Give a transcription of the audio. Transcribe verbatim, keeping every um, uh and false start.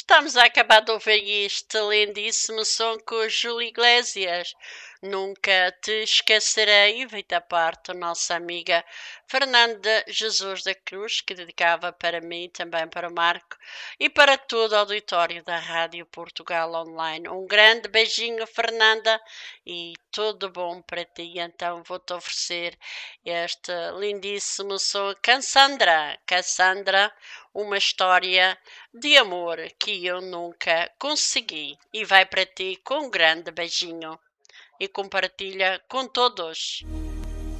Estamos a acabar de ouvir este lindíssimo som com o Júlio Iglesias. Nunca te esquecerei, vem da parte da nossa amiga Fernanda Jesus da Cruz, que dedicava para mim, também para o Marco e para todo o auditório da Rádio Portugal Online. Um grande beijinho, Fernanda, e tudo bom para ti. Então vou-te oferecer este lindíssimo som, Cassandra. Cassandra, uma história de amor que eu nunca consegui. E vai para ti com um grande beijinho e compartilha com todos.